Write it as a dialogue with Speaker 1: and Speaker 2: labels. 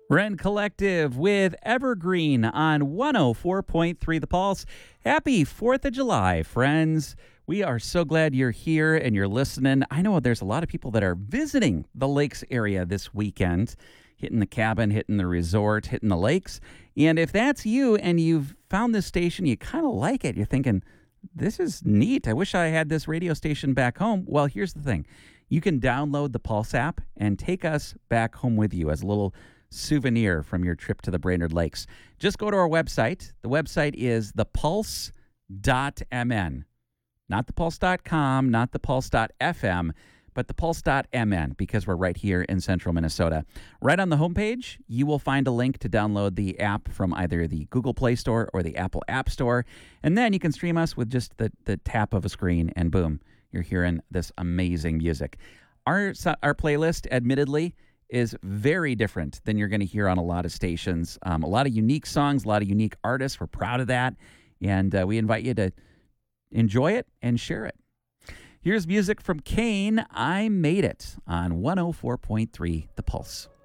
Speaker 1: Ren Collective with Evergreen on 104.3 The Pulse. Happy 4th of July, friends. We are so glad you're here and you're listening. I know there's a lot of people that are visiting the lakes area this weekend, hitting the cabin, hitting the resort, hitting the lakes. And if that's you and you've found this station, you kind of like it, you're thinking, this is neat. I wish I had this radio station back home. Well, here's the thing. You can download the Pulse app and take us back home with you as a little souvenir from your trip to the Brainerd Lakes. Just go to our website. The website is thepulse.mn. Not thepulse.com, not thepulse.fm, but thepulse.mn, because we're right here in central Minnesota. Right on the homepage, you will find a link to download the app from either the Google Play Store or the Apple App Store. And then you can stream us with just the tap of a screen, and boom, you're hearing this amazing music. Our playlist, admittedly, is very different than you're going to hear on a lot of stations. A lot of unique songs, a lot of unique artists. We're proud of that. And we invite you to enjoy it and share it. Here's music from Kane, I Made It, on 104.3 The Pulse.